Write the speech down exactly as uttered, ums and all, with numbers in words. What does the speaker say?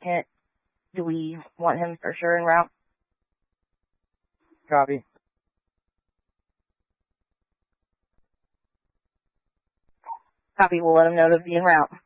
Hint. Do we want him for sure en route? Copy. Copy, we'll let him know to be en route.